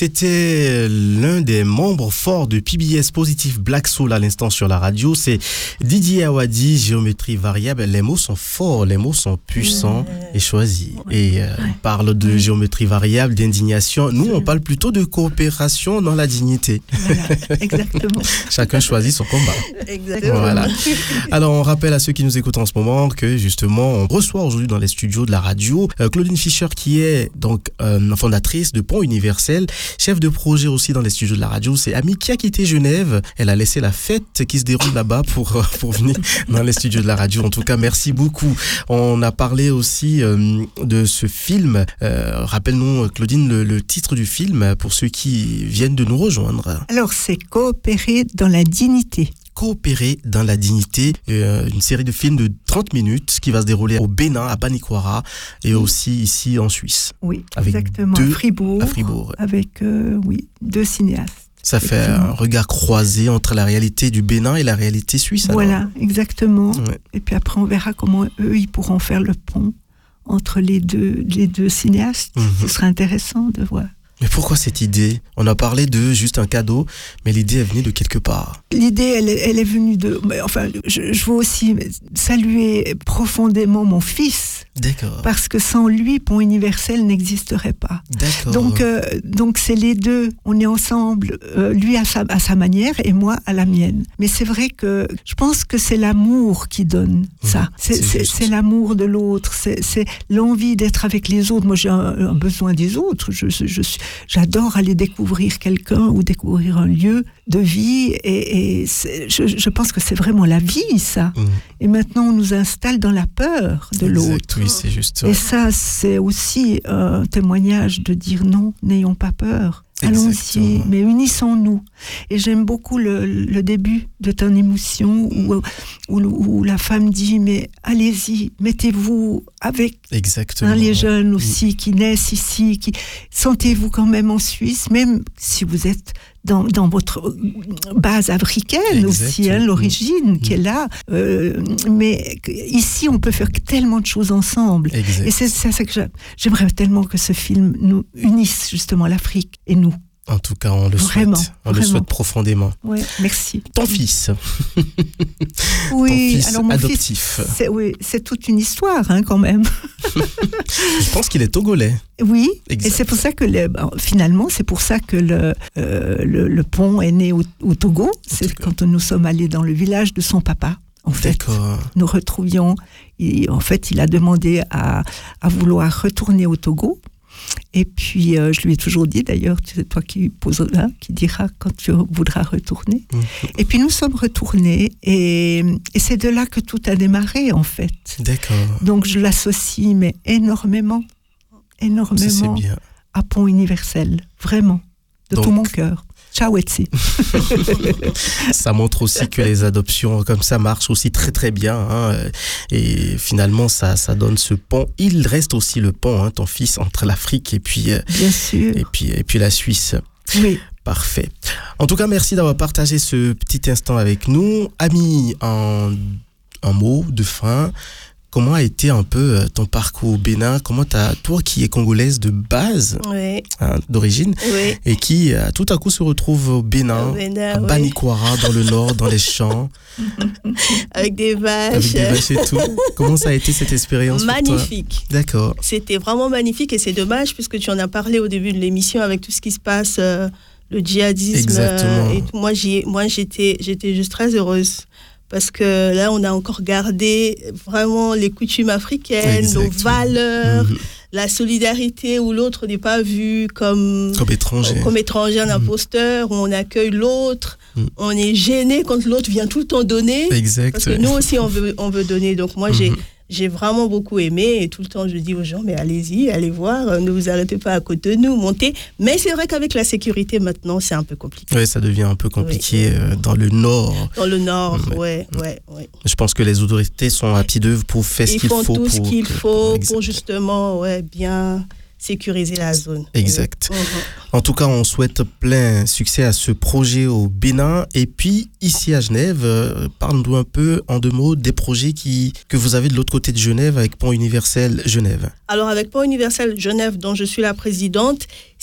C'était l'un des membres forts de PBS Positive Black Soul à l'instant sur la radio. C'est Didier Awadi, géométrie variable. Les mots sont forts, les mots sont puissants et choisis. Et on parle de géométrie variable, d'indignation. Nous, on parle plutôt de coopération dans la dignité. Voilà, exactement. Chacun choisit son combat. Exactement. Voilà. Alors, on rappelle à ceux qui nous écoutent en ce moment que justement, on reçoit aujourd'hui dans les studios de la radio Claudine Fischer, qui est donc fondatrice de Pont Universel, chef de projet aussi dans les studios de la radio. C'est Ami qui a quitté Genève. Elle a laissé la fête qui se déroule là-bas pour venir dans les studios de la radio. En tout cas, merci beaucoup. On a parlé aussi de ce film. Rappelle-nous, Claudine, le titre du film pour ceux qui viennent de nous rejoindre. Alors, c'est Coopérer dans la dignité. Coopérer dans la dignité, une série de films de 30 minutes qui va se dérouler au Bénin, à Banikwara et aussi ici en Suisse. Oui, exactement. À Fribourg. Avec, deux cinéastes. Ça fait un regard croisé entre la réalité du Bénin et la réalité suisse. Voilà, alors. exactement. Ouais. Et puis après, on verra comment eux, ils pourront faire le pont entre les deux cinéastes. Ce sera intéressant de voir. Mais pourquoi cette idée ? On a parlé de juste un cadeau, mais l'idée est venue de quelque part. L'idée, elle est venue de... Enfin, je veux aussi saluer profondément mon fils. D'accord. Parce que sans lui, Pont Universel n'existerait pas. D'accord. Donc c'est les deux. On est ensemble, lui à sa manière et moi à la mienne. Mais c'est vrai que je pense que c'est l'amour qui donne ça. C'est l'amour de l'autre. C'est l'envie d'être avec les autres. Moi, j'ai un besoin des autres. J'adore aller découvrir quelqu'un ou découvrir un lieu de vie et je pense que c'est vraiment la vie, ça. Et maintenant, on nous installe dans la peur de l'autre. Oui, c'est juste. Et ça, c'est aussi un témoignage de dire non, n'ayons pas peur. Allons-y, mais unissons-nous. Et j'aime beaucoup le début de ton émotion où la femme dit, mais allez-y, mettez-vous avec les jeunes aussi qui naissent ici, sentez-vous quand même en Suisse, même si vous êtes dans votre base africaine aussi, l'origine qui est là. Mais ici, on peut faire tellement de choses ensemble. Exact. Et c'est ça que j'aimerais tellement que ce film nous unisse justement l'Afrique et nous. En tout cas, on le souhaite. On le souhaite profondément. Oui, merci. Ton fils. Oui, ton fils alors mon adoptif. Fils, c'est toute une histoire quand même. Je pense qu'il est togolais. Oui, exact. Et c'est pour ça que finalement, c'est pour ça que le pont est né au Togo. C'est quand nous sommes allés dans le village de son papa. En fait, nous retrouvions. En fait, il a demandé à vouloir retourner au Togo. Et puis, je lui ai toujours dit, d'ailleurs, c'est toi qui diras quand tu voudras retourner. Et puis, nous sommes retournés et c'est de là que tout a démarré, en fait. D'accord. Donc, je l'associe, mais énormément ça, bien. à Pont Universel, vraiment, de tout mon cœur. Ciao, Etsy. Ça montre aussi que les adoptions comme ça marchent aussi très très bien. Et finalement, ça donne ce pont. Il reste aussi le pont, ton fils, entre l'Afrique et puis, bien sûr. Et puis la Suisse. Oui. Parfait. En tout cas, merci d'avoir partagé ce petit instant avec nous. Ami, un mot de fin. Comment a été un peu ton parcours au Bénin ? Toi qui es congolaise de base, d'origine, et qui tout à coup se retrouve au Bénin, à Banikwara, dans le nord, dans les champs. Avec des vaches. Et tout. Comment ça a été cette expérience pour toi ? Magnifique. D'accord. C'était vraiment magnifique et c'est dommage puisque tu en as parlé au début de l'émission avec tout ce qui se passe, le djihadisme. Exactement. Et tout. Moi, j'étais juste très heureuse. Parce que là, on a encore gardé vraiment les coutumes africaines, nos valeurs, la solidarité où l'autre n'est pas vu comme étranger, un imposteur, où on accueille l'autre. On est gêné quand l'autre vient tout le temps donner. Exact. Parce que nous aussi, on veut donner. Donc moi, j'ai vraiment beaucoup aimé et tout le temps je dis aux gens mais allez-y, allez voir, ne vous arrêtez pas à côté de nous, montez. Mais c'est vrai qu'avec la sécurité maintenant c'est un peu compliqué. Oui, ça devient un peu compliqué dans le nord. Dans le nord, ouais. Je pense que les autorités sont rapides pour faire ce qu'il faut. Ils font tout ce qu'il faut pour justement bien sécuriser la zone. Exact. En tout cas, on souhaite plein succès à ce projet au Bénin. Et puis, ici à Genève, parle-nous un peu, en 2 mots, des projets que vous avez de l'autre côté de Genève avec Pont Universel Genève. Alors, avec Pont Universel Genève, dont je suis la présidente, c'est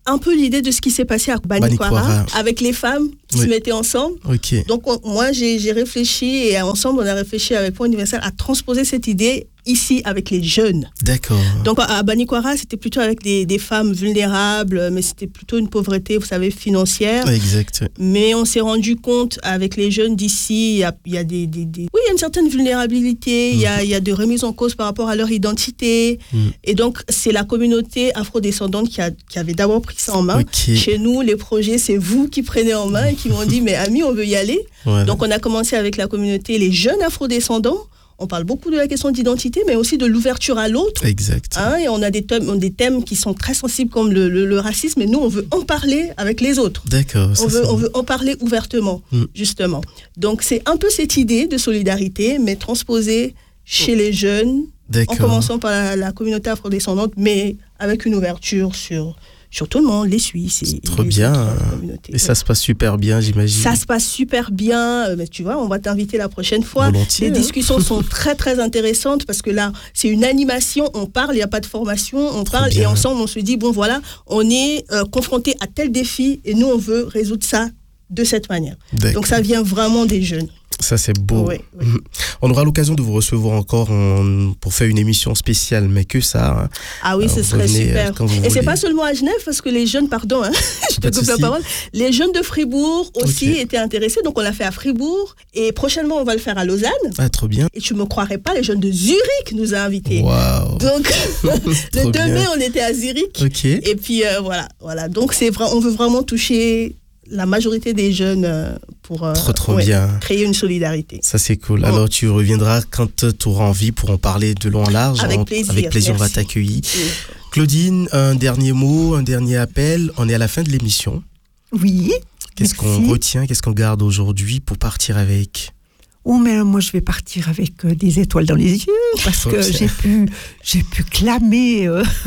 un peu l'idée de ce qui s'est passé à Banikwara avec les femmes qui se mettaient ensemble. Okay. Donc moi j'ai réfléchi et ensemble on a réfléchi avec Point Universel à transposer cette idée ici avec les jeunes. D'accord. Donc à Banikwara c'était plutôt avec des femmes vulnérables, mais c'était plutôt une pauvreté, vous savez, financière. Exact. Mais on s'est rendu compte avec les jeunes d'ici, il y a oui, il y a une certaine vulnérabilité, il y a de remises en cause par rapport à leur identité. Et donc c'est la communauté afrodescendante qui avait d'abord pris ça en main. Okay. Chez nous, les projets, c'est vous qui prenez en main et qui m'ont dit, mais Ami, on veut y aller. Ouais. Donc on a commencé avec la communauté, les jeunes afrodescendants. On parle beaucoup de la question d'identité, mais aussi de l'ouverture à l'autre. Exact. Et on a des thèmes qui sont très sensibles comme le racisme, et nous, on veut en parler avec les autres. D'accord. On veut en parler ouvertement, justement. Donc, c'est un peu cette idée de solidarité, mais transposée chez les jeunes, en commençant par la communauté afrodescendante, mais avec une ouverture sur tout le monde, les Suisses. C'est trop bien. Et ça se passe super bien, j'imagine. Ça se passe super bien. Mais tu vois, on va t'inviter la prochaine fois. Volontiers, les discussions sont très, très intéressantes parce que là, c'est une animation. On parle, il n'y a pas de formation. On parle et ensemble, on se dit, bon, voilà, on est confronté à tel défi et nous, on veut résoudre ça de cette manière. Donc, ça vient vraiment des jeunes. Ça, c'est beau. Oui. On aura l'occasion de vous recevoir encore pour faire une émission spéciale, mais que ça. Ah oui, ce serait super. Et c'est pas seulement à Genève, parce que les jeunes, pardon, je te coupe la parole, les jeunes de Fribourg aussi étaient intéressés, donc on l'a fait à Fribourg, et prochainement on va le faire à Lausanne. Ah, trop bien. Et tu me croirais pas, les jeunes de Zurich nous ont invités. Wow. Donc, le 2 mai, on était à Zurich. Okay. Et puis voilà. Donc on veut vraiment toucher la majorité des jeunes pour créer une solidarité. Ça, c'est cool. Alors, tu reviendras quand tu auras envie pour en parler de long en large. Avec plaisir. Avec plaisir, merci. On va t'accueillir. Claudine, un dernier mot, un dernier appel. On est à la fin de l'émission. Oui. Qu'est-ce qu'on retient, qu'est-ce qu'on garde aujourd'hui pour partir avec ? Oh, mais moi, je vais partir avec des étoiles dans les yeux parce que j'ai pu clamer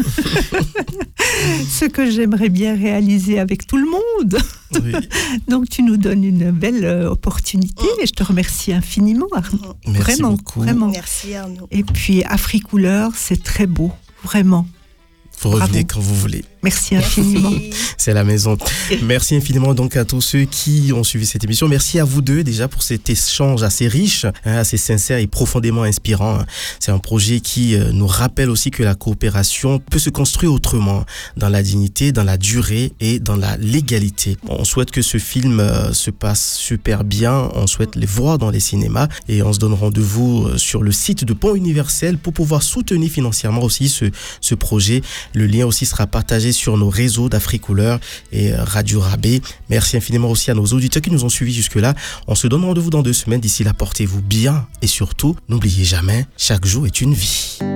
ce que j'aimerais bien réaliser avec tout le monde. Oui. Donc, tu nous donnes une belle opportunité et je te remercie infiniment, Arnaud. Merci vraiment, beaucoup. Vraiment. Merci, Arnaud. Et puis, Africouleur, c'est très beau, vraiment. Vous revenez quand vous voulez. Merci infiniment. C'est la maison. Merci infiniment donc à tous ceux qui ont suivi cette émission. Merci à vous deux déjà pour cet échange assez riche, assez sincère et profondément inspirant. C'est un projet qui nous rappelle aussi que la coopération peut se construire autrement, dans la dignité, dans la durée et dans la légalité. On souhaite que ce film se passe super bien. On souhaite les voir dans les cinémas et on se donne rendez-vous sur le site de Point Universel pour pouvoir soutenir financièrement aussi ce projet. Le lien aussi sera partagé sur nos réseaux d'Africouleur et Radio Rabais. Merci infiniment aussi à nos auditeurs qui nous ont suivis jusque-là. On se donne rendez-vous dans 2 semaines. D'ici là, portez-vous bien et surtout, n'oubliez jamais, chaque jour est une vie.